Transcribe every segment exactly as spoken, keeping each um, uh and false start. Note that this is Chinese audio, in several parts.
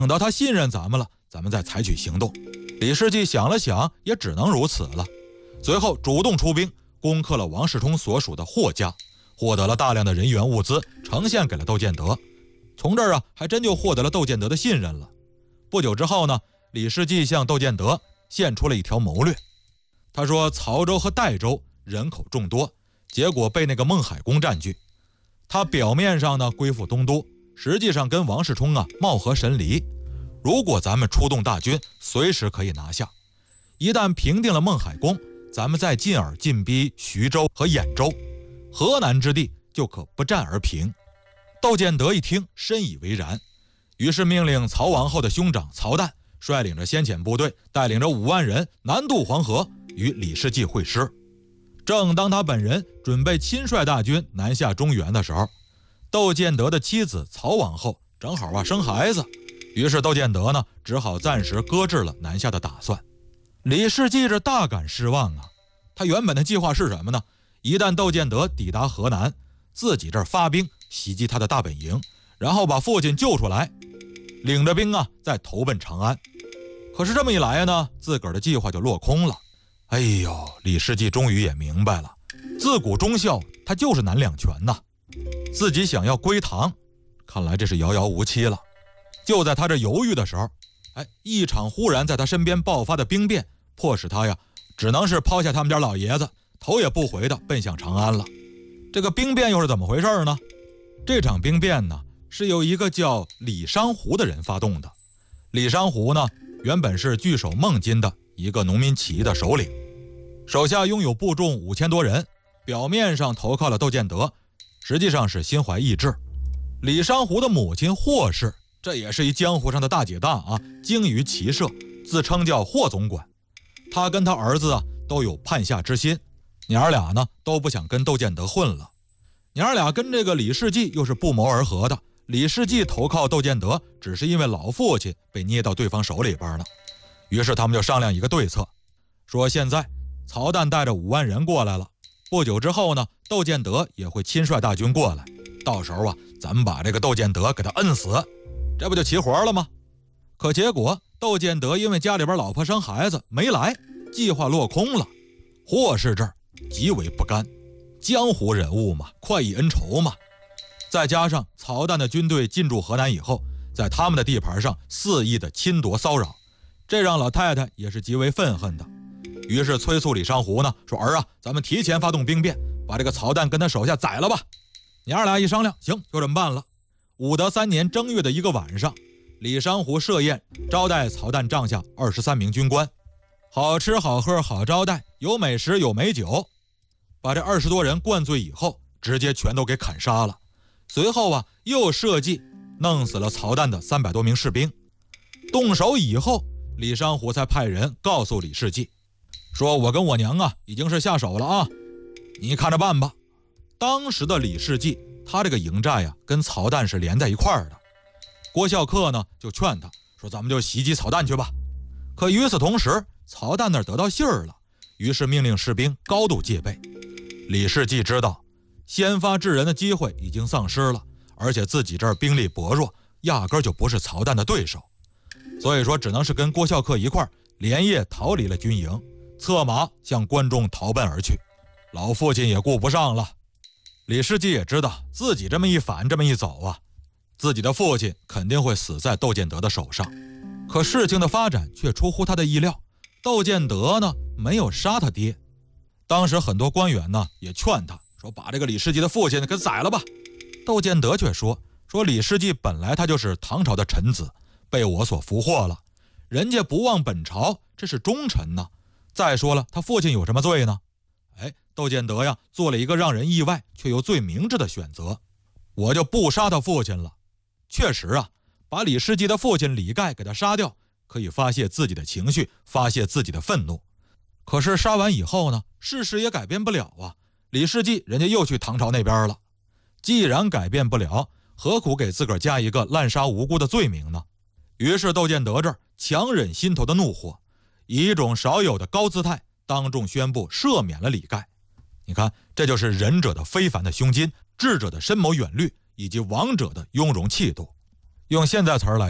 等到他信任咱们了，咱们再采取行动。李世继想了想，也只能如此了。随后主动出兵，攻克了王世充所属的霍家，获得了大量的人员物资，呈现给了窦建德。从这儿啊，还真就获得了窦建德的信任了。不久之后呢，李世继向窦建德献出了一条谋略。他说曹州和代州人口众多，结果被那个孟海公占据。他表面上呢归附东都，实际上跟王世充啊貌合神离。如果咱们出动大军，随时可以拿下。一旦平定了孟海公，咱们再进而进逼徐州和兖州，河南之地就可不战而平。窦建德一听，深以为然，于是命令曹王后的兄长曹旦率领着先遣部队，带领着五万人南渡黄河，与李世继会师。正当他本人准备亲率大军南下中原的时候，窦建德的妻子曹王后正好啊生孩子，于是窦建德呢只好暂时搁置了南下的打算。李世继这大感失望啊，他原本的计划是什么呢？一旦窦建德抵达河南，自己这儿发兵袭击他的大本营，然后把父亲救出来，领着兵啊再投奔长安。可是这么一来呢，自个儿的计划就落空了。哎呦，李世继终于也明白了，自古忠孝他就是难两全呐。自己想要归唐，看来这是遥遥无期了。就在他这犹豫的时候，哎，一场忽然在他身边爆发的兵变，迫使他呀只能是抛下他们家老爷子，头也不回的奔向长安了。这个兵变又是怎么回事呢？这场兵变呢是由一个叫李商胡的人发动的。李商胡呢原本是据守孟津的一个农民起义的首领，手下拥有部众五千多人，表面上投靠了窦建德，实际上是心怀异志。李商胡的母亲霍氏，这也是一江湖上的大姐大啊，精于骑射，自称叫霍总管。他跟他儿子啊都有叛夏之心，娘儿俩呢都不想跟窦建德混了。娘儿俩跟这个李世继又是不谋而合的。李世继投靠窦建德，只是因为老父亲被捏到对方手里边了。于是他们就商量一个对策，说现在曹旦带着五万人过来了，不久之后呢，窦建德也会亲率大军过来，到时候啊，咱们把这个窦建德给他摁死，这不就齐活了吗？可结果窦建德因为家里边老婆生孩子没来，计划落空了。霍氏这儿极为不甘，江湖人物嘛，快意恩仇嘛。再加上曹旦的军队进驻河南以后，在他们的地盘上肆意的侵夺骚扰，这让老太太也是极为愤恨的。于是催促李商胡呢，说儿啊，咱们提前发动兵变，把这个曹旦跟他手下宰了吧。娘儿俩一商量，行，就这么办了。武德三年正月的一个晚上，李商胡设宴招待曹旦帐下二十三名军官，好吃好喝好招待，有美食有美酒，把这二十多人灌醉以后，直接全都给砍杀了。随后啊，又设计弄死了曹旦的三百多名士兵。动手以后，李商胡才派人告诉李世继，说我跟我娘啊已经是下手了啊，你看着办吧。当时的李世继，他这个营寨啊跟曹旦是连在一块儿的。郭孝恪呢就劝他说，咱们就袭击曹旦去吧。可与此同时，曹旦那儿得到信儿了，于是命令士兵高度戒备。李世继知道先发制人的机会已经丧失了，而且自己这儿兵力薄弱，压根就不是曹旦的对手，所以说只能是跟郭孝恪一块儿连夜逃离了军营，策马向关中逃奔而去。老父亲也顾不上了。李世继也知道自己这么一反这么一走啊，自己的父亲肯定会死在窦建德的手上。可事情的发展却出乎他的意料，窦建德呢没有杀他爹。当时很多官员呢也劝他说，把这个李世继的父亲给宰了吧。窦建德却说说李世继本来他就是唐朝的臣子，被我所俘获了，人家不忘本朝，这是忠臣呢。再说了，他父亲有什么罪呢？哎，窦建德呀做了一个让人意外却又最明智的选择，我就不杀他父亲了。确实啊，把李世继的父亲李盖给他杀掉，可以发泄自己的情绪，发泄自己的愤怒。可是杀完以后呢，事实也改变不了啊。李世继人家又去唐朝那边了，既然改变不了，何苦给自个儿加一个滥杀无辜的罪名呢？于是窦建德这儿强忍心头的怒火，以一种少有的高姿态当众宣布赦免了李盖。你看，这就是仁者的非凡的胸襟，智者的深谋远虑，以及王者的雍容气度。用现在词儿来说呀，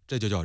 这就叫